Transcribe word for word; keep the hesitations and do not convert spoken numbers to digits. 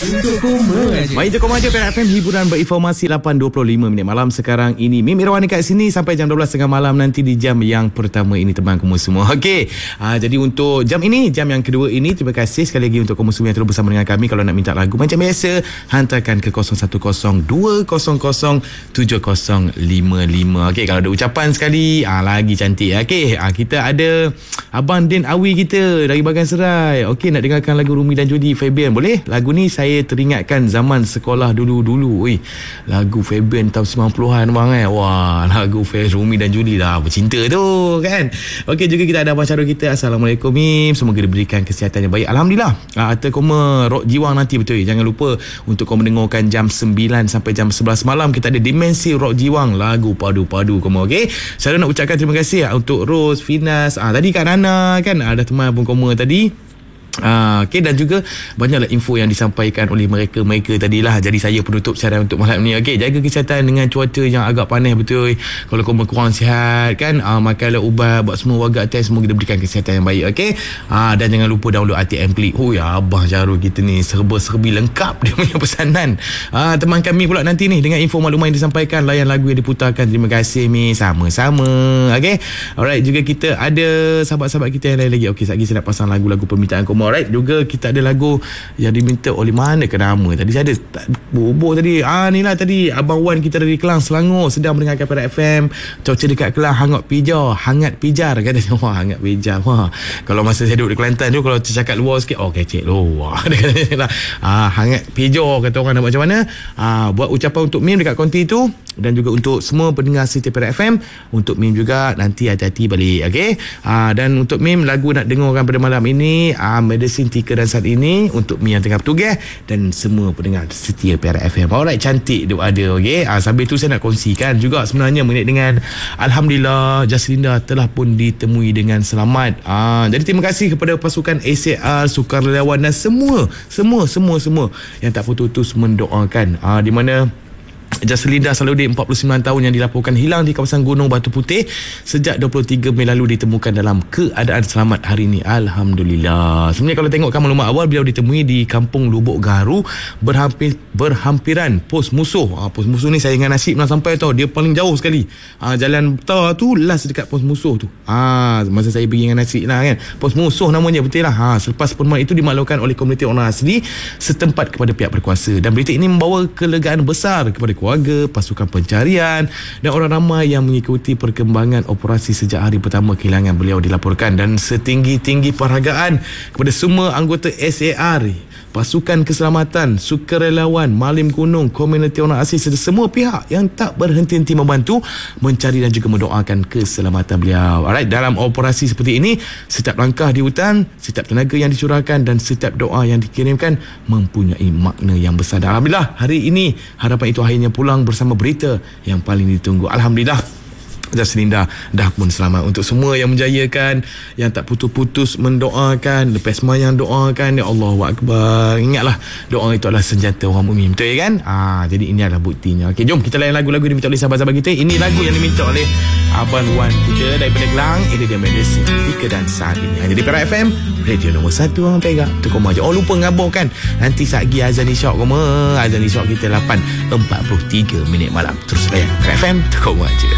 Untuk koma je. Baik, untuk koma je. Perak F M, hiburan berinformasi lapan dua puluh lima minit malam sekarang ini. Mim Irwan dekat sini sampai jam dua belas tiga puluh malam nanti di jam yang pertama ini, teman koma semua. Okey. Uh, jadi untuk jam ini, jam yang kedua ini, terima kasih sekali lagi untuk koma semua yang terus bersama dengan kami. Kalau nak minta lagu macam biasa, hantarkan ke kosong satu kosong dua kosong kosong tujuh kosong lima lima. Okey, kalau ada ucapan sekali, ah lagi cantik. Okey, ah kita ada Abang Din Awi kita dari Bagan Serai. Okey, nak dengarkan lagu Rumi dan Jody Fabian, boleh? Lagu ni saya teringatkan zaman sekolah dulu-dulu. Oi, lagu Fabian tahun sembilan puluhan bang eh. Wah, lagu Rumi dan Jody dah bercinta tu kan. Okey, juga kita ada Abang Syarul kita. Assalamualaikum Mim, semoga diberikan kesihatan yang baik. Alhamdulillah. Ah, atau koma rock jiwang nanti, betul. Jangan lupa untuk kau mendengarkan jam sembilan sampai jam sebelas malam kita ada Dimensi Rock Jiwang, lagu padu-padu koma. Okey, saya nak ucapkan terima kasih untuk Ros, Finas, ah tadi Kak Nana kan, ada teman pun koma tadi. Uh, okay, dan juga banyaklah info yang disampaikan oleh mereka-mereka tadilah. Jadi saya penutup siaran untuk malam ni. Okay, jaga kesihatan dengan cuaca yang agak panas, betul. Kalau kau kurang sihat kan, uh, makanlah ubat, buat semua warga test, semoga diberikan kesihatan yang baik. Okay, uh, dan jangan lupa download A T M Klik. Oh ya, Abah Jarul kita ni serba-serbi lengkap dia punya pesanan. uh, Teman kami pula nanti ni dengan info maklumat yang disampaikan, layan lagu yang diputarkan. Terima kasih Mi, sama-sama. Okay, alright, juga kita ada sahabat-sahabat kita yang lain lagi. Okay, sekejap lagi saya nak pasang lagu-lagu permintaan koma. Alright, juga kita ada lagu yang diminta oleh mana ke nama tadi, saya ada bobo tadi. Ah ni lah tadi Abang Wan kita dari Kelang, Selangor, sedang mendengarkan Perak F M. Cuaca dekat Kelang hangat pijar, hangat pijar katanya. Wah, hangat pijar. Wah, kalau masa saya duduk di Kelantan tu, kalau cakap luar sikit, oh kecek luar. Ah, hangat pijar kata orang, nak macam mana? Ah, buat ucapan untuk Mim dekat konti tu, dan juga untuk semua pendengar City Perak F M. Untuk Mim juga nanti hati-hati balik. Okey. Ah, dan untuk Mim lagu nak dengarkan pada malam ini, ah Medicine Tika dan saat ini untuk Mi yang tengah bertugas dan semua pendengar setia Perak F M. Alright, cantik tu ada. Okey. Ah, sambil tu saya nak kongsikan juga sebenarnya mengenai dengan alhamdulillah Jaslinda telah pun ditemui dengan selamat. Ah, jadi terima kasih kepada pasukan A C R, sukarelawan dan semua semua semua semua yang tak putus-putus mendoakan. Ah, di mana Jaslinda Salahuddin, empat puluh sembilan tahun, yang dilaporkan hilang di kawasan Gunung Batu Putih sejak dua puluh tiga Mei lalu, ditemukan dalam keadaan selamat hari ini. Alhamdulillah. Sebenarnya kalau tengokkan maklumat awal, beliau ditemui di Kampung Lubuk Garu, berhampir, berhampiran pos musuh. Ha, pos musuh ni saya dengan Nasib nak sampai tau, dia paling jauh sekali. Ha, jalan tar tu last dekat pos musuh tu. Ha, masa saya pergi dengan Nasib lah kan, pos musuh namanya, betul lah. Ha, selepas penemuan itu dimaklumkan oleh komuniti orang asli setempat kepada pihak berkuasa, dan berita ini membawa kelegaan besar kepada keluarga, pasukan pencarian dan orang ramai yang mengikuti perkembangan operasi sejak hari pertama kehilangan beliau dilaporkan. Dan setinggi-tinggi penghargaan kepada semua anggota S A R, pasukan keselamatan, sukarelawan, Malim Gunung, komuniti orang asli serta semua pihak yang tak berhenti-henti membantu mencari dan juga mendoakan keselamatan beliau. Alright, dalam operasi seperti ini, setiap langkah di hutan, setiap tenaga yang dicurahkan dan setiap doa yang dikirimkan mempunyai makna yang besar. Dan alhamdulillah hari ini harapan itu akhirnya pulang bersama berita yang paling ditunggu. Alhamdulillah Jaslinda dah pun selamat. Untuk semua yang menjayakan, yang tak putus-putus mendoakan, lepas semayang doakan, ya Allahu Akbar. Ingatlah, doa itu adalah senjata orang mukmin, betul ya kan? Ah, jadi ini adalah buktinya. Okey, jom kita layan lagu-lagu yang diminta oleh sahabat-sahabat kita. Ini lagu yang diminta oleh Abang Wan kita daripada Kelang. Ini dia Medicine Tika dan saat ini hanya di Perak F M, radio nombor satu orang Perak. Tu koma je. Oh, lupa ngabarkan, nanti satgi azan isyak koma. Azan isyak kita lapan empat puluh tiga minit malam. Terus layan Perak F M, tu koma je.